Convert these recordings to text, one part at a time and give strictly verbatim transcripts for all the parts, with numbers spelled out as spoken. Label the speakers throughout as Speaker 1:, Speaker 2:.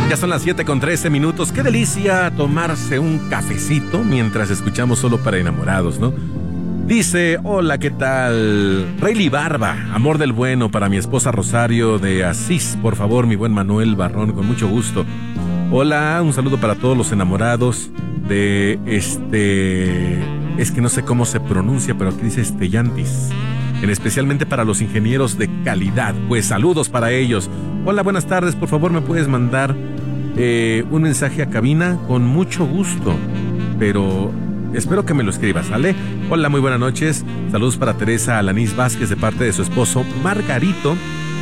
Speaker 1: Ya son las siete con trece minutos. Qué delicia tomarse un cafecito mientras escuchamos Solo para Enamorados, ¿no? Dice, hola, ¿qué tal? Rayleigh Barba, amor del bueno para mi esposa Rosario de Asís. Por favor, mi buen Manuel Barrón, con mucho gusto. Hola, un saludo para todos los enamorados de este... Es que no sé cómo se pronuncia, pero aquí dice Estellantis. En especialmente para los ingenieros de calidad. Pues saludos para ellos. Hola, buenas tardes. Por favor, me puedes mandar eh, un mensaje a cabina con mucho gusto. Pero espero que me lo escribas, ¿sale? Hola, muy buenas noches. Saludos para Teresa Alanís Vázquez de parte de su esposo Margarito.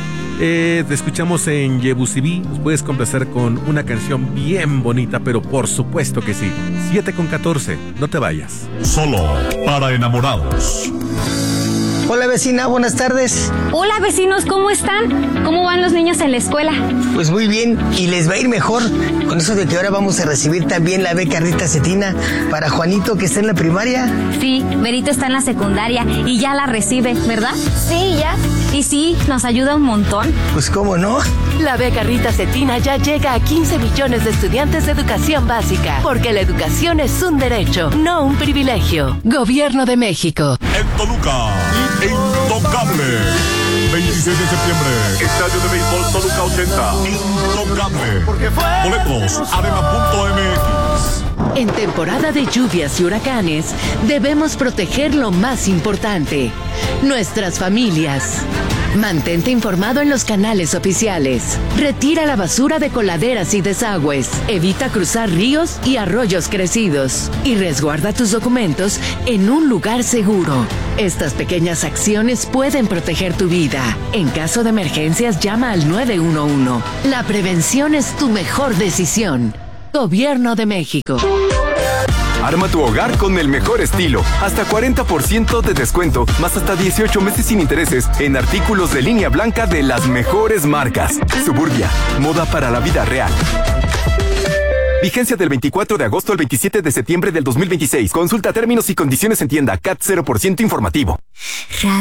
Speaker 1: Eh, te escuchamos en Yebusibí. Nos puedes complacer con una canción bien bonita, pero por supuesto que sí. siete con catorce. No te vayas.
Speaker 2: Solo para enamorados.
Speaker 3: Hola vecina, buenas tardes.
Speaker 4: Hola vecinos, ¿cómo están? ¿Cómo van los niños en la escuela?
Speaker 3: Pues muy bien, y les va a ir mejor con eso de que ahora vamos a recibir también la beca Rita Cetina para Juanito, que está en la primaria.
Speaker 4: Sí, Berito está en la secundaria y ya la recibe, ¿verdad? Sí, ya. Y sí, nos ayuda un montón.
Speaker 3: Pues cómo no.
Speaker 5: La beca Rita Cetina ya llega a quince millones de estudiantes de educación básica, porque la educación es un derecho, no un privilegio. Gobierno de México.
Speaker 2: En Toluca, Intocable. veintiséis de septiembre, Estadio de Béisbol Toluca ochenta. Intocable. Boletos, arena punto m x.
Speaker 5: En temporada de lluvias y huracanes, debemos proteger lo más importante, nuestras familias. Mantente informado en los canales oficiales. Retira la basura de coladeras y desagües. Evita cruzar ríos y arroyos crecidos. Y resguarda tus documentos en un lugar seguro. Estas pequeñas acciones pueden proteger tu vida. En caso de emergencias, llama al nueve uno uno. La prevención es tu mejor decisión. Gobierno de México.
Speaker 6: Arma tu hogar con el mejor estilo. Hasta cuarenta por ciento de descuento, más hasta dieciocho meses sin intereses en artículos de línea blanca de las mejores marcas. Suburbia, moda para la vida real. Vigencia del veinticuatro de agosto al veintisiete de septiembre del dos mil veintiséis. Consulta términos y condiciones en tienda. C A T cero por ciento informativo.